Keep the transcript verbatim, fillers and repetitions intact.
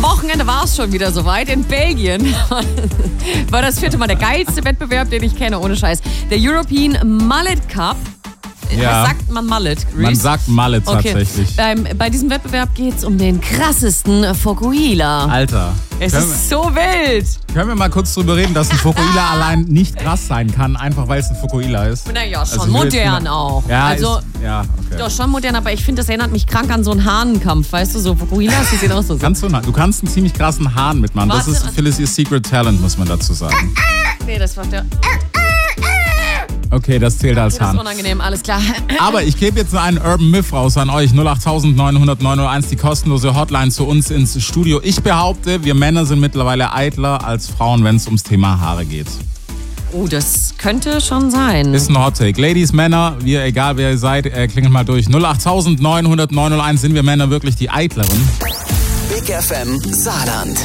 Wochenende war es schon wieder soweit. In Belgien war das vierte Mal der geilste Wettbewerb, den ich kenne, ohne Scheiß. Der European Mullet Cup. Ja. Was sagt man Mullet, Reese? Man sagt Mullet tatsächlich. Okay. Beim, bei diesem Wettbewerb geht es um den krassesten Fokuhila. Alter. Es können ist so wild. Können wir mal kurz drüber reden, dass ein Fokuhila allein nicht krass sein kann, einfach weil es ein Fokuhila ist? Naja, schon also modern mal, auch. Ja, also, ist, ja, okay. Doch, schon modern, aber ich finde, das erinnert mich krank an so einen Hahnenkampf. Weißt du, so Fokuhilas, die sehen auch so. Kannst du, du kannst einen ziemlich krassen Hahn mitmachen. Warte, das ist Phyllis ihr Secret Talent, muss man dazu sagen. Nee, das war der... Okay, das zählt als Das Hahn. ist unangenehm, alles klar. Aber ich gebe jetzt einen Urban Myth raus an euch. null acht neun null null neun null eins, die kostenlose Hotline zu uns ins Studio. Ich behaupte, wir Männer sind mittlerweile eitler als Frauen, wenn es ums Thema Haare geht. Oh, das könnte schon sein. Ist ein Hot Take. Ladies, Männer, wir, egal wer ihr seid, äh, klingelt mal durch. null acht neun null null neun null eins, sind wir Männer wirklich die eitleren? Big F M Saarland.